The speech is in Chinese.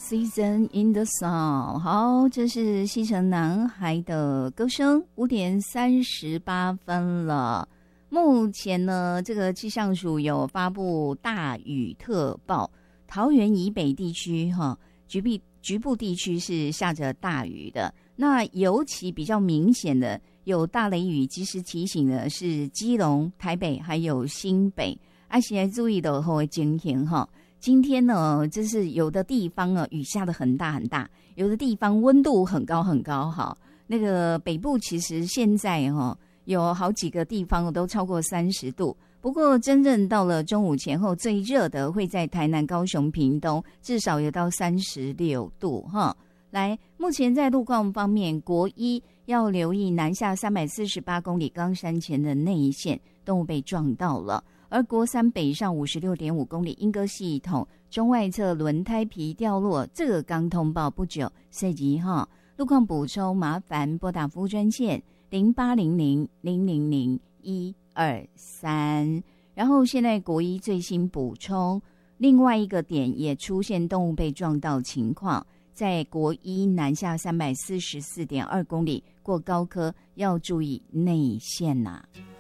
Season in the Sun。 好，这是西城男孩的歌声。5:38了。目前呢，这个气象署有发布大雨特报，桃园以北地区局部地区是下着大雨的。那尤其比较明显的有大雷雨及时提醒的是基隆、台北还有新北，现在注意的后情形哈。今天呢，就是有的地方呢雨下得很大很大，有的地方温度很高很高哈。那个北部其实现在有好几个地方都超过30度，不过真正到了中午前后，最热的会在台南、高雄、屏东，至少有到36度哈。来，目前在路况方面，国一要留意南下348公里冈山前的内线动物被撞到了。而国三北上56.5公里莺歌系统中外侧轮胎皮掉落，这个刚通报不久，涉及路况补充麻烦拨打服务专线0800-000-123。然后现在国一最新补充，另外一个点也出现动物被撞到情况，在国一南下344.2公里过高科，要注意内线